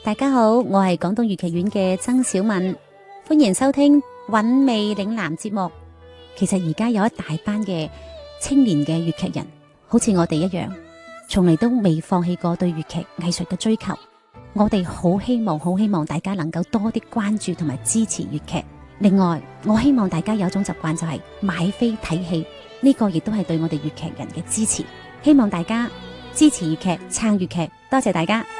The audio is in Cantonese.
大家好，我係廣東粵劇院嘅曾小敏，歡迎收聽韻味嶺南節目。其實而家有一大班嘅青年嘅粵劇人，好似我哋一樣，從嚟都未放棄過對粵劇藝術嘅追求。我哋好希望大家能夠多啲關注同埋支持粵劇。另外，我希望大家有種習慣就係買飛睇戲，呢個亦都係對我哋粵劇人嘅支持。希望大家支持粵劇，撐粵劇，多謝大家。